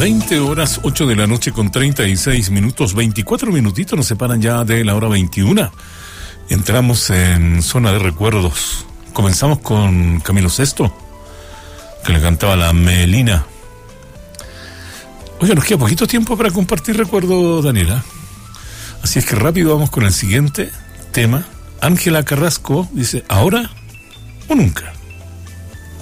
20 horas, 8 de la noche con 36 minutos, 24 minutitos nos separan ya de la hora 21. Entramos en zona de recuerdos. Comenzamos con Camilo Sesto, que le cantaba La Melina. Oiga, nos queda poquito tiempo para compartir recuerdos, Daniela. Así es que rápido vamos con el siguiente tema. Ángela Carrasco dice, ¿ahora o nunca?